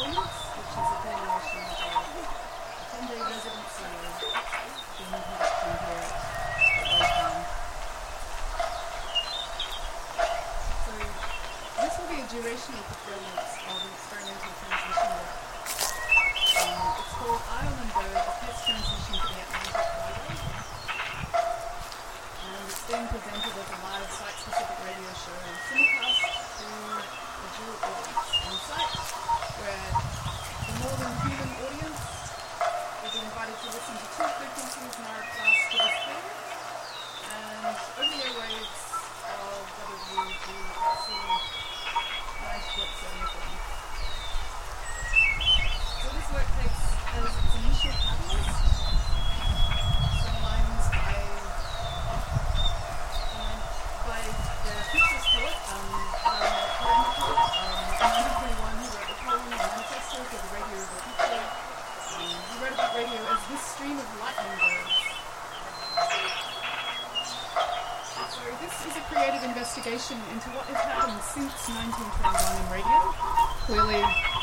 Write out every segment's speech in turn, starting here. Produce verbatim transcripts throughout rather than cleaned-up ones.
Brilliance, which is a combination of a ten-day residency being conducted here at Wayfarm. So this will be a durational performance of an experimental transmission work. Um, it's called Island Bird, a test transmission for the Atlantic Flyway. And it's being presented as a live site-specific radio show simulcast to a dual audience on site, where the more than human audience will be invited to listen to two frequencies narrowcast to the screen, and over the airwaves of W G X C ninety point seven F M. So this work takes as its initial catalyst some lines by by the futurist poet, um, um, Paul McCall. Um, in nineteen twenty-one, he wrote a poem, a manifesto for the radio of the future. Um, he wrote about radio as this stream of lightning birds. So this is a creative investigation into what has happened since nineteen twenty-one in radio. Clearly,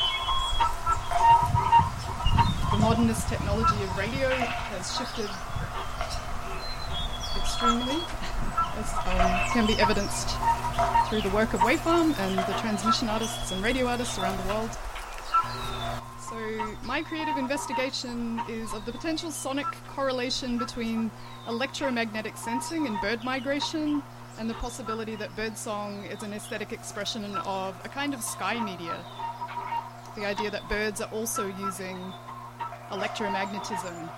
the modernist technology of radio has shifted extremely, as um, can be evidenced through the work of Wayfarm and the transmission artists and radio artists around the world. So my creative investigation is of the potential sonic correlation between electromagnetic sensing and bird migration, and the possibility that birdsong is an aesthetic expression of a kind of sky media. The idea that birds are also using electromagnetism,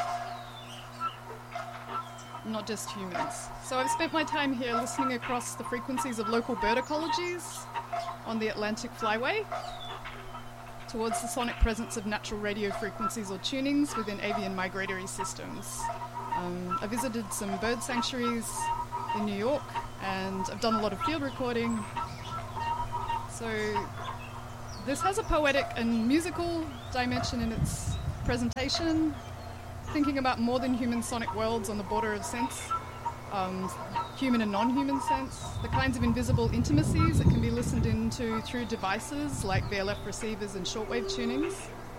not just humans. So I've spent my time here listening across the frequencies of local bird ecologies on the Atlantic Flyway towards the sonic presence of natural radio frequencies or tunings within avian migratory systems. Um, I visited some bird sanctuaries in New York, and I've done a lot of field recording. So this has a poetic and musical dimension in its presentation, thinking about more than human sonic worlds on the border of sense, um, human and non-human sense, the kinds of invisible intimacies that can be listened into through devices like V L F receivers and shortwave tunings,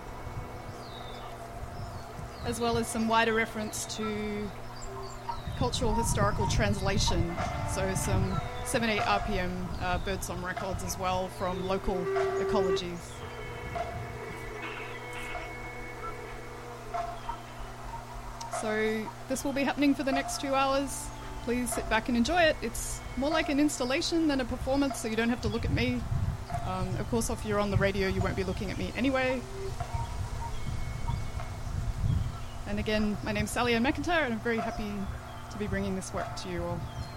as well as some wider reference to cultural historical translation, so some seven eight R P M uh, birdsong records as well from local ecologies. So this will be happening for the next two hours. Please sit back and enjoy it. It's more like an installation than a performance, so you don't have to look at me. Um, of course, if you're on the radio, you won't be looking at me anyway. And again, my name's Sally Ann McIntyre, and I'm very happy to be bringing this work to you all.